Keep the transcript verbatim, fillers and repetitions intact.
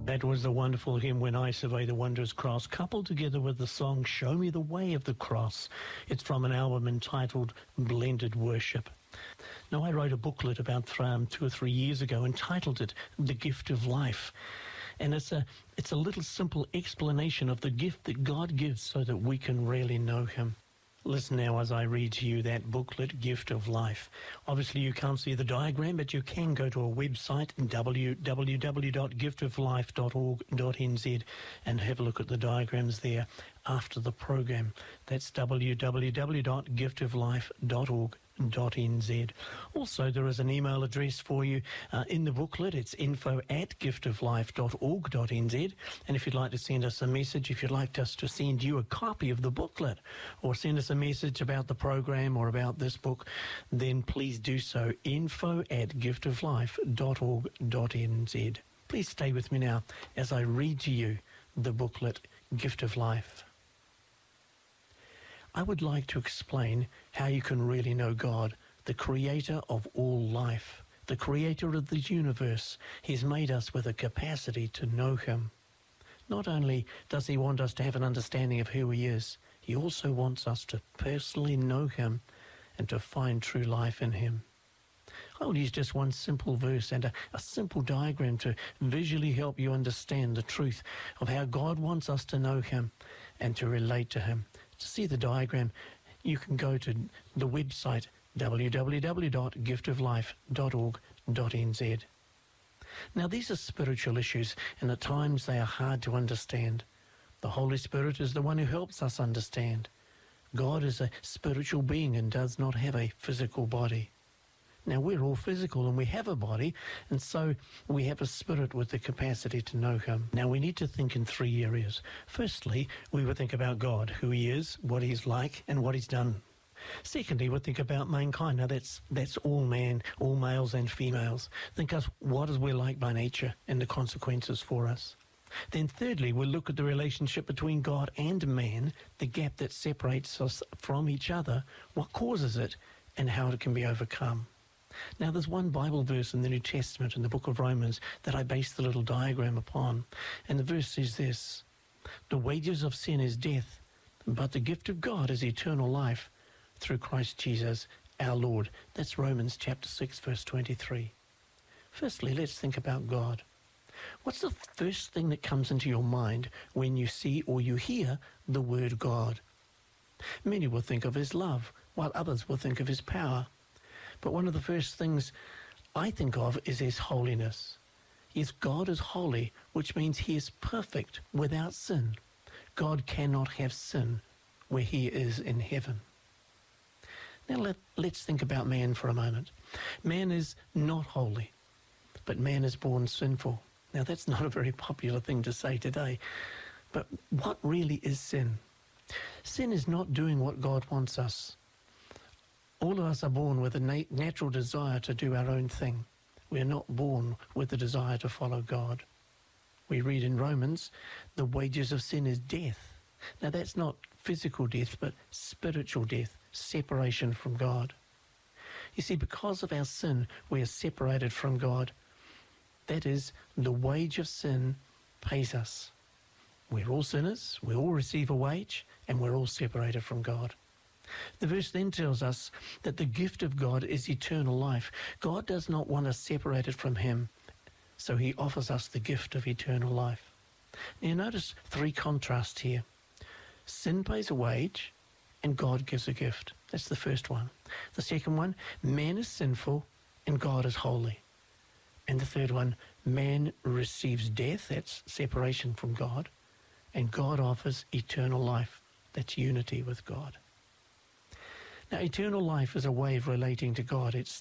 That was the wonderful hymn, When I Survey the Wondrous Cross, coupled together with the song Show Me the Way of the Cross. It's from an album entitled Blended Worship. Now, I wrote a booklet about um, two or three years ago entitled it The Gift of Life. And it's a, it's a little simple explanation of the gift that God gives so that we can really know him. Listen now as I read to you that booklet, Gift of Life. Obviously, you can't see the diagram, but you can go to a website, w w w dot gift of life dot org dot n z, and have a look at the diagrams there after the program. That's w w w dot gift of life dot org dot n z. Also, there is an email address for you uh, in the booklet. It's info at gift of life dot org dot n z. And if you'd like to send us a message, if you'd like us to send you a copy of the booklet or send us a message about the program or about this book, then please do so. Info at gift of life dot org dot n z. Please stay with me now as I read to you the booklet, Gift of Life. I would like to explain how you can really know God, the creator of all life, the creator of the universe. He's made us with a capacity to know him. Not only does he want us to have an understanding of who he is, he also wants us to personally know him and to find true life in him. I will use just one simple verse and a, a simple diagram to visually help you understand the truth of how God wants us to know him and to relate to him. To see the diagram, you can go to the website w w w dot gift of life dot org dot n z. Now, these are spiritual issues, and at times they are hard to understand. The Holy Spirit is the one who helps us understand. God is a spiritual being and does not have a physical body. Now, we're all physical and we have a body, and so we have a spirit with the capacity to know him. Now, we need to think in three areas. Firstly, we would think about God, who he is, what he's like, and what he's done. Secondly, we'll think about mankind. Now, that's that's all man, all males and females. Think of what is we're like by nature and the consequences for us. Then thirdly, we'll look at the relationship between God and man, the gap that separates us from each other, what causes it, and how it can be overcome. Now, there's one Bible verse in the New Testament, in the book of Romans, that I base the little diagram upon. And the verse says this: the wages of sin is death, but the gift of God is eternal life through Christ Jesus our Lord. That's Romans chapter six, verse twenty-three. Firstly, let's think about God. What's the first thing that comes into your mind when you see or you hear the word God? Many will think of his love, while others will think of his power. But one of the first things I think of is his holiness. Yes, God is holy, which means he is perfect, without sin. God cannot have sin where he is in heaven. Now let, let's think about man for a moment. Man is not holy, but man is born sinful. Now, that's not a very popular thing to say today, but what really is sin? Sin is not doing what God wants us. All of us are born with a nat- natural desire to do our own thing. We are not born with the desire to follow God. We read in Romans, the wages of sin is death. Now, that's not physical death, but spiritual death, separation from God. You see, because of our sin, we are separated from God. That is, the wage of sin pays us. We're all sinners, we all receive a wage, and we're all separated from God. The verse then tells us that the gift of God is eternal life. God does not want us separated from him, so he offers us the gift of eternal life. Now, notice three contrasts here. Sin pays a wage, and God gives a gift. That's the first one. The second one, man is sinful, and God is holy. And the third one, man receives death, that's separation from God, and God offers eternal life, that's unity with God. Now, eternal life is a way of relating to God. It's